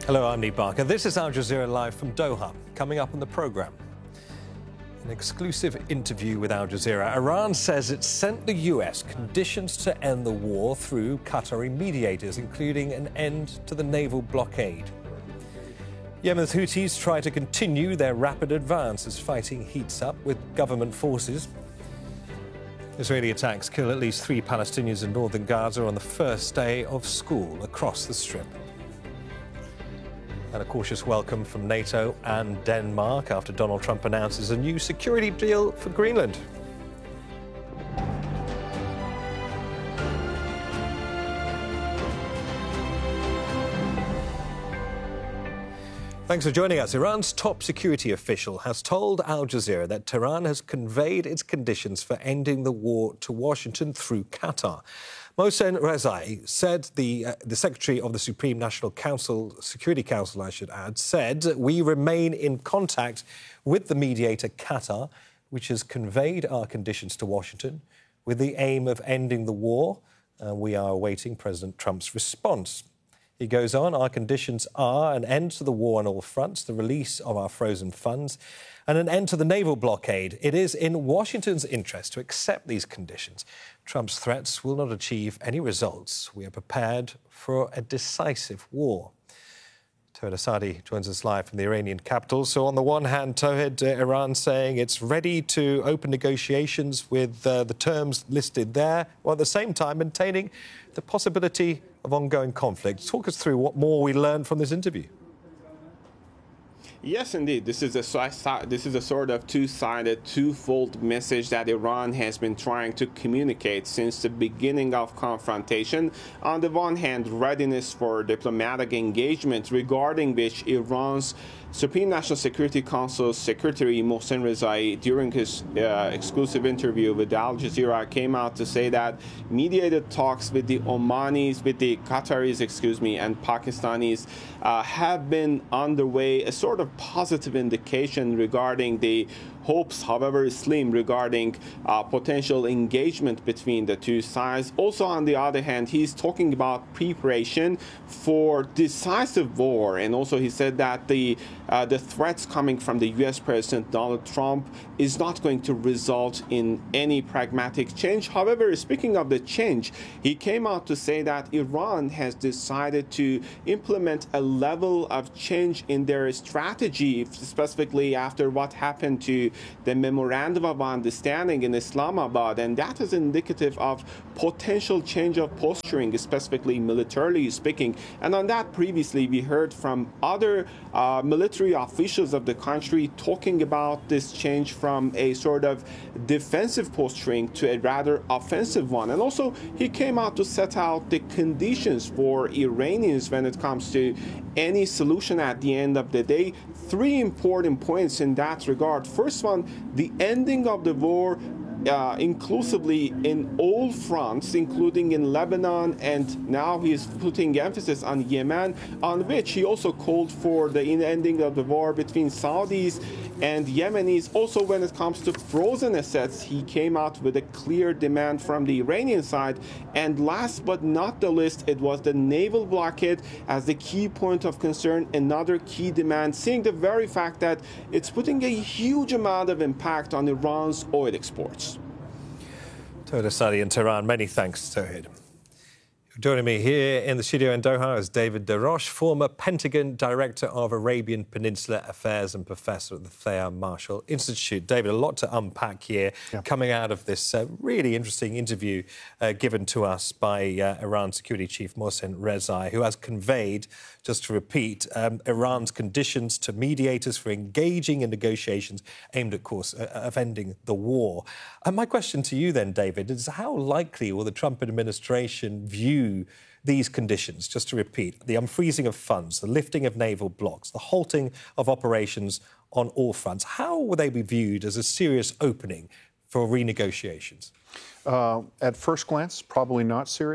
Hello, I'm Nick Barker. This is Al Jazeera Live from Doha. Coming up on the programme, an exclusive interview with Al Jazeera. Iran says it sent the US conditions to end the war through Qatari mediators, including an end to the naval blockade. Yemen's Houthis try to continue their rapid advance as fighting heats up with government forces. Israeli attacks kill at least 3 Palestinians in northern Gaza on the first day of school across the Strip. And a cautious welcome from NATO and Denmark after Donald Trump announces a new security deal for Greenland. Thanks for joining us. Iran's top security official has told Al Jazeera that Tehran has conveyed its conditions for ending the war to Washington through Qatar. Mohsen Rezaei said, the Secretary of the Supreme National Council, Security Council, I should add, said, "We remain in contact with the mediator Qatar, which has conveyed our conditions to Washington with the aim of ending the war. We are awaiting President Trump's response." He goes on, "Our conditions are an end to the war on all fronts, the release of our frozen funds, and an end to the naval blockade. It is in Washington's interest to accept these conditions. Trump's threats will not achieve any results. We are prepared for a decisive war." Tawhid Asadi joins us live from the Iranian capital. So on the one hand, Tawhid, Iran saying it's ready to open negotiations with the terms listed there, while at the same time maintaining the possibility of ongoing conflict. Talk us through what more we learned from this interview. Yes, indeed. This is a sort of two-sided, twofold message that Iran has been trying to communicate since the beginning of confrontation. On the one hand, readiness for diplomatic engagement, regarding which Iran's Supreme National Security Council Secretary Mohsen Rezaei, during his exclusive interview with Al Jazeera, came out to say that mediated talks with the Omanis, with the Qataris, and Pakistanis have been underway, a sort of positive indication regarding the hopes, however slim, regarding potential engagement between the two sides. Also, on the other hand, he's talking about preparation for decisive war, and also he said that the threats coming from the U.S. President Donald Trump is not going to result in any pragmatic change. However, speaking of the change, he came out to say that Iran has decided to implement a level of change in their strategy, specifically after what happened to the Memorandum of Understanding in Islamabad, and that is indicative of potential change of posturing, specifically militarily speaking. And on that, previously we heard from other military officials of the country talking about this change from a sort of defensive posturing to a rather offensive one. And also, he came out to set out the conditions for Iranians when it comes to any solution at the end of the day. 3 important points in that regard. First one, the ending of the war inclusively in all fronts, including in Lebanon, and now he's putting emphasis on Yemen, on which he also called for the ending of the war between Saudis and Yemenis. Also, when it comes to frozen assets, he came out with a clear demand from the Iranian side. And last but not the least, it was the naval blockade as the key point of concern, another key demand, seeing the very fact that it's putting a huge amount of impact on Iran's oil exports. Tawhid Asadi in Tehran. Many thanks, Tawhid. Joining me here in the studio in Doha is David Deroche, former Pentagon Director of Arabian Peninsula Affairs and Professor at the Thayer Marshall Institute. David, a lot to unpack here coming out of this really interesting interview given to us by Iran Security Chief Mohsen Rezaei, who has conveyed, just to repeat, Iran's conditions to mediators for engaging in negotiations aimed, of course, of ending the war. My question to you then, David, is how likely will the Trump administration view these conditions, just to repeat, the unfreezing of funds, the lifting of naval blocks, the halting of operations on all fronts? How will they be viewed as a serious opening for renegotiations? At first glance, probably not serious.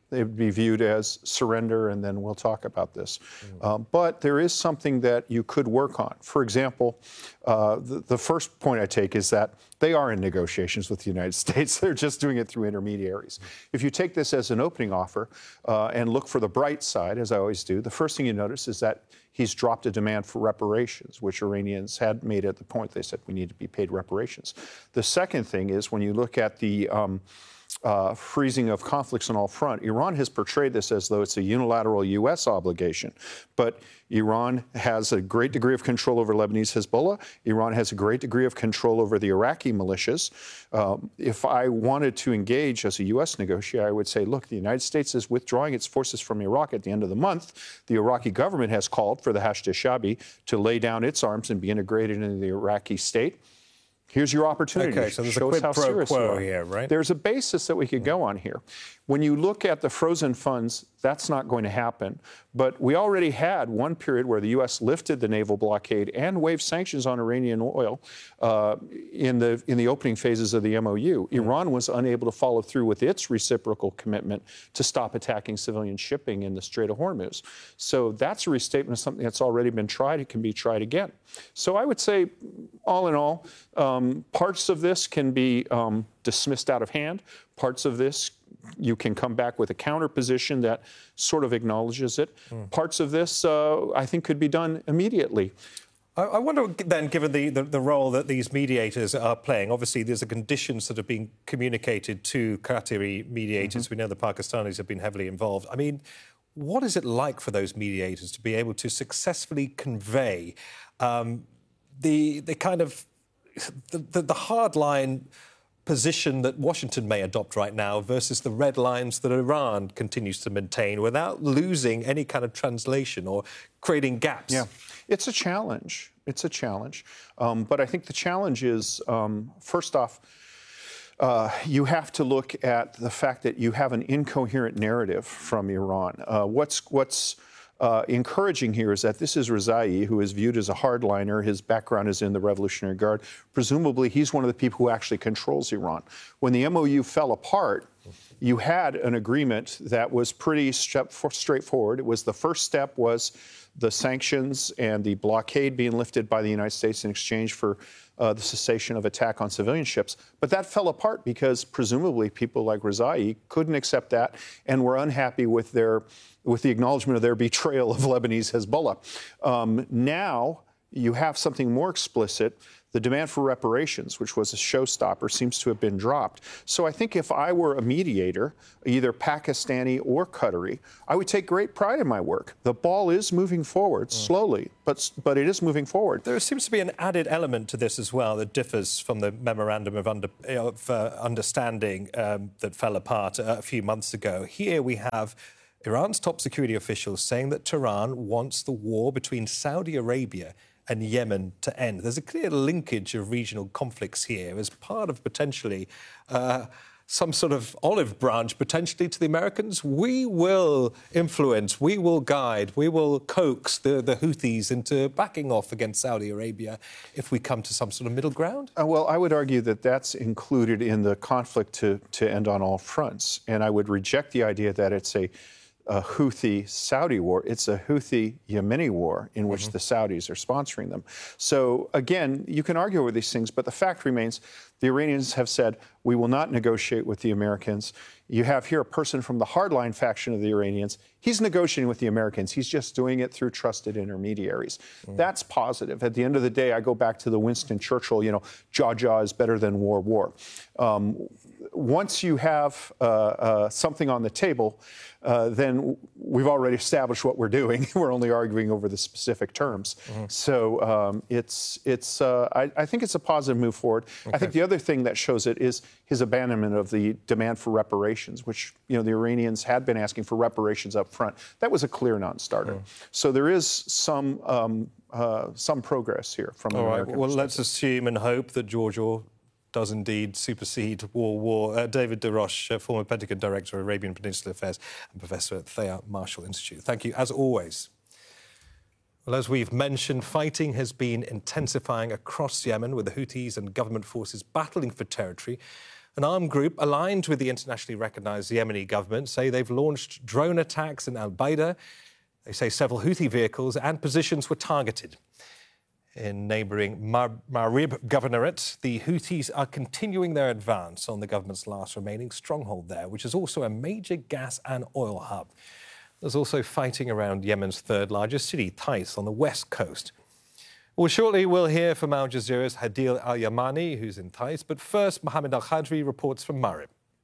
It would be viewed as surrender, and then we'll talk about this. But there is something that you could work on. For example, the first point I take is that they are in negotiations with the United States. They're just doing it through intermediaries. If you take this as an opening offer and look for the bright side, as I always do, the first thing you notice is that he's dropped a demand for reparations, which Iranians had made at the point. They said we need to be paid reparations. The second thing is when you look at the freezing of conflicts on all fronts. Iran has portrayed this as though it's a unilateral U.S. obligation, but Iran has a great degree of control over Lebanese Hezbollah. Iran has a great degree of control over the Iraqi militias. If I wanted to engage as a U.S. negotiator, I would say, look, the United States is withdrawing its forces from Iraq at the end of the month. The Iraqi government has called for the Hashd al-Shaabi to lay down its arms and be integrated into the Iraqi state. Here's your opportunity. Okay, so there's a quid pro quo here, right? There's a basis that we could go on here. When you look at the frozen funds, that's not going to happen. But we already had one period where the U.S. lifted the naval blockade and waived sanctions on Iranian oil in the opening phases of the MOU. Iran was unable to follow through with its reciprocal commitment to stop attacking civilian shipping in the Strait of Hormuz. So that's a restatement of something that's already been tried. It can be tried again. So I would say, all in all, parts of this can be dismissed out of hand. Parts of this, you can come back with a counter position that sort of acknowledges it. Parts of this, I think, could be done immediately. I wonder then, given the role that these mediators are playing, obviously there's the conditions that have been communicated to Qatari mediators. We know the Pakistanis have been heavily involved. I mean, what is it like for those mediators to be able to successfully convey the kind of the hardline position that Washington may adopt right now versus the red lines that Iran continues to maintain without losing any kind of translation or creating gaps? Yeah, it's a challenge. It's a challenge. But I think the challenge is, first off, you have to look at the fact that you have an incoherent narrative from Iran. What's encouraging here is that this is Rezai, who is viewed as a hardliner. His background is in the Revolutionary Guard. Presumably, he's one of the people who actually controls Iran. When the MOU fell apart, you had an agreement that was pretty straightforward. It was the first step was the sanctions and the blockade being lifted by the United States in exchange for the cessation of attack on civilian ships. But that fell apart because presumably people like Rezai couldn't accept that and were unhappy with the acknowledgement of their betrayal of Lebanese Hezbollah. Now you have something more explicit. The demand for reparations, which was a showstopper, seems to have been dropped. So I think if I were a mediator, either Pakistani or Qatari, I would take great pride in my work. The ball is moving forward slowly, but it is moving forward. There seems to be an added element to this as well that differs from the memorandum of understanding that fell apart a few months ago. Here we have Iran's top security officials saying that Tehran wants the war between Saudi Arabia and Yemen to end. There's a clear linkage of regional conflicts here as part of potentially some sort of olive branch potentially to the Americans. We will influence, we will guide, we will coax the Houthis into backing off against Saudi Arabia if we come to some sort of middle ground? Well, I would argue that that's included in the conflict to end on all fronts. And I would reject the idea that it's a Houthi-Saudi war. It's a Houthi-Yemeni war in which the Saudis are sponsoring them. So, again, you can argue over these things, but the fact remains the Iranians have said, we will not negotiate with the Americans. You have here a person from the hardline faction of the Iranians. He's negotiating with the Americans. He's just doing it through trusted intermediaries. That's positive. At the end of the day, I go back to the Winston Churchill, jaw is better than war. Once you have something on the table, then we've already established what we're doing. We're only arguing over the specific terms. So I think it's a positive move forward. Okay. I think the other thing that shows it is his abandonment of the demand for reparations, which the Iranians had been asking for reparations up front. That was a clear non-starter. So there is some progress here from an American perspective. Well, let's assume and hope that Georgia does indeed supersede war. David DeRoche, former Pentagon Director of Arabian Peninsula Affairs and Professor at Thayer Marshall Institute. Thank you, as always. Well, as we've mentioned, fighting has been intensifying across Yemen, with the Houthis and government forces battling for territory An armed group aligned with the internationally recognised Yemeni government say they've launched drone attacks in Al-Baida. They say several Houthi vehicles and positions were targeted. In neighbouring Marib Governorate, the Houthis are continuing their advance on the government's last remaining stronghold there, which is also a major gas and oil hub. There's also fighting around Yemen's third largest city, Taiz, on the west coast. Well, shortly we'll hear from Al Jazeera's Hadil Al-Yamani, who's in Taiz. But first, Mohammed Al-Khadri reports from Marib.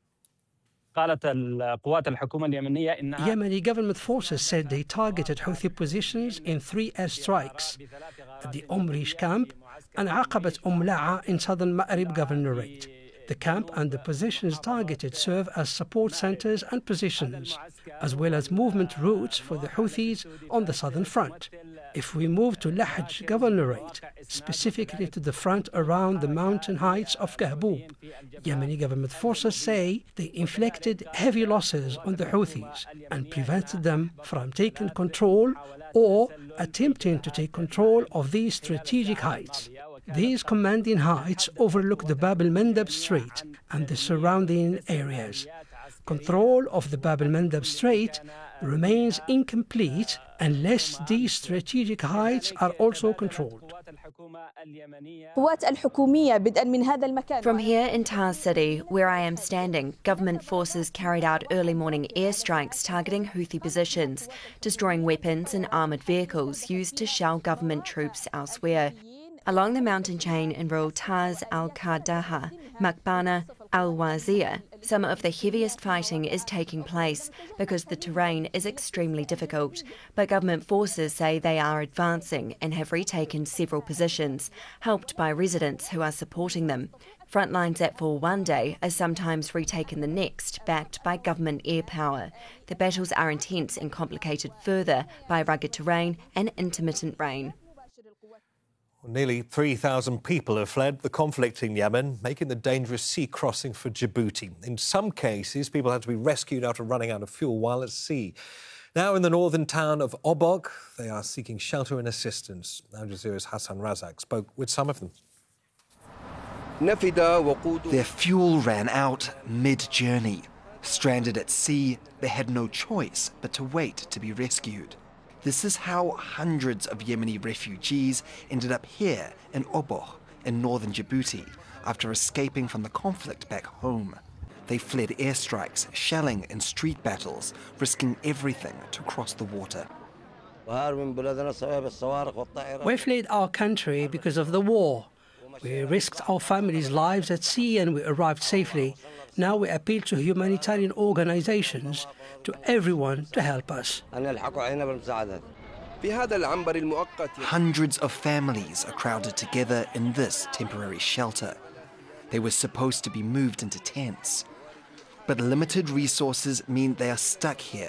Yemeni government forces said they targeted Houthi positions in 3 airstrikes at the Omrish camp and Aqabat La'a in southern Ma'rib Governorate. The camp and the positions targeted serve as support centers and positions, as well as movement routes for the Houthis on the southern front. If we move to Lahj Governorate, specifically to the front around the mountain heights of Kahbub, Yemeni government forces say they inflicted heavy losses on the Houthis and prevented them from taking control or attempting to take control of these strategic heights. These commanding heights overlook the Bab el-Mandab Strait and the surrounding areas. Control of the Bab el-Mandab Strait remains incomplete unless these strategic heights are also controlled. From here in Taiz City, where I am standing, government forces carried out early morning airstrikes targeting Houthi positions, destroying weapons and armoured vehicles used to shell government troops elsewhere. Along the mountain chain in rural Taiz al-Qardaha, Makbana, al-Wazir, some of the heaviest fighting is taking place because the terrain is extremely difficult. But government forces say they are advancing and have retaken several positions, helped by residents who are supporting them. Front lines that fall one day are sometimes retaken the next, backed by government air power. The battles are intense and complicated further by rugged terrain and intermittent rain. Nearly 3,000 people have fled the conflict in Yemen, making the dangerous sea crossing for Djibouti. In some cases, people had to be rescued after running out of fuel while at sea. Now in the northern town of Obok, they are seeking shelter and assistance. Al Jazeera's Hassan Razak spoke with some of them. Their fuel ran out mid-journey. Stranded at sea, they had no choice but to wait to be rescued. This is how hundreds of Yemeni refugees ended up here in Obok, in northern Djibouti, after escaping from the conflict back home. They fled airstrikes, shelling and street battles, risking everything to cross the water. We fled our country because of the war. We risked our families' lives at sea and we arrived safely. Now we appeal to humanitarian organizations, to everyone to help us. Hundreds of families are crowded together in this temporary shelter. They were supposed to be moved into tents. But limited resources mean they are stuck here